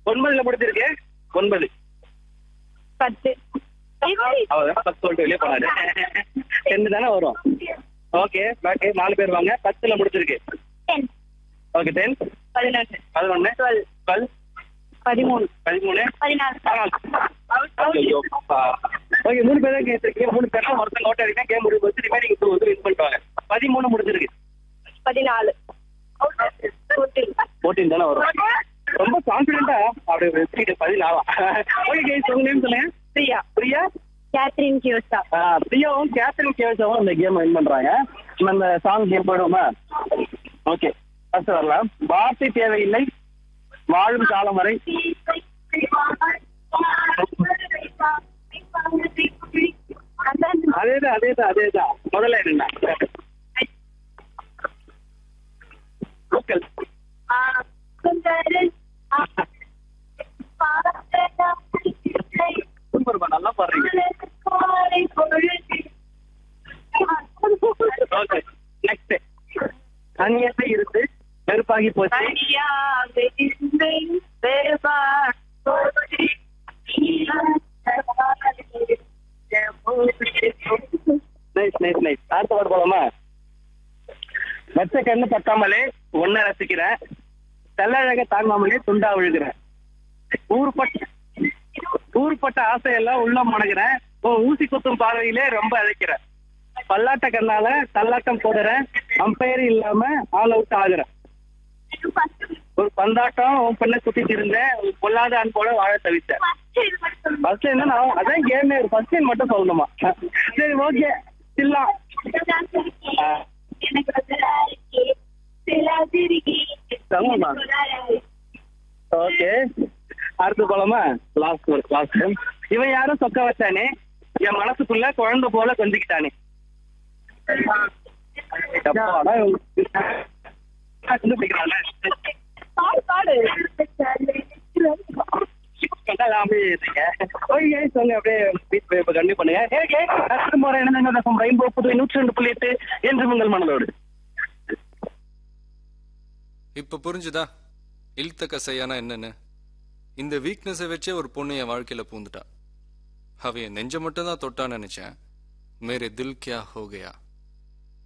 9ல முடிச்சிருக்கு. 9. 10. அவ்வளவுதான் 10 சொல்லிட்டு வெளியே போனாரு. 10 தானே வரும். ஓகே பாக்கி 4 பேர் வாங்க. 10ல முடிச்சிருக்கு. 10. ஓகே 10. 11. 11. 12. 12. 13. 13. 14. ஐயோ அப்பா. ஓகே 3 பேர் தான் கேட்டிருக்கீங்க. 3 பேர்லாம் ஒருத்தர் நோட் அடிக்கா கேம் முடிவு வச்சு ரிமைனிங் 2 வந்து வின் பண்ணிடுவாங்க. 13 முடிஞ்சிருக்கு. 14. 14 தானே வரும். ரொம்ப கான்பிடென்ட்டா அப்படி 14. ஓகே கைஸ் உங்க நேம் சொல்லுங்க. பிரியா. பிரியா. கேத்ரின் கியோசா. பிரியாவும் கேப்டன் கேவசாவும் இந்த கேம் வின் பண்றாங்க. நம்ம இந்த சாங் கேம் போயிடுவோமா? ஓகே ஃபர்ஸ்ட் வரலாம். வார்த்தை தேவையில்லை வாழும் காலம் வரை. அதேதான் முதல்ல என்ன லோக்கல் சூப்பர்பா நல்லா பாடுறீங்க. ஓகே நெக்ஸ்ட் தனியாக இருந்து வெறுப்பாகி போச்சு. Nice nice nice. அடுத்த பாட்டு போலாமா? வச்ச கண்ணு தட்டாமலே ஒன்ன ரசிக்கிறேன், தெல்லழக தாங்காமலே துண்டா விழுகிறேன், ஊர்பட்ட ஆசையெல்லாம் உள்ள மணக்கிறேன், ஊசி குத்தும் பார்வையிலே ரொம்ப அழைக்கிறேன், பல்லாட்ட கண்ணால தள்ளாட்டம் போடுறேன், அம்பையர் இல்லாம ஆல் அவுட் ஆகுறேன், ஒரு பந்தாட்டம் உன் பெண்ணை சுத்திட்டு இருந்தேன், பொல்லாத அன்போட வாழ தவித்தேன். ஃபர்ஸ்ட் என்ன அதான் கேமே ஃபர்ஸ்ட் லைன் மட்டும் சொல்லணுமா? சரி ஓகே சில்லாம். ஓகே அடுத்து போலாமா? லாஸ்ட் இவன் யாரும் சொக்க வச்சானே, என் மனசுக்குள்ள குழந்தை போல கொஞ்சிக்கிட்டானே. இப்ப புரிஞ்சுதா இழுத்த கசையானா என்னன்னு? இந்த வீக்னஸை வச்சே ஒரு பொண்ணு என் வாழ்க்கையில பூந்துட்டா. அவ என் நெஞ்ச மட்டும் தான் தொட்டான்னு நினைச்சேன். மேரே தில் கியா ஹோ கயா.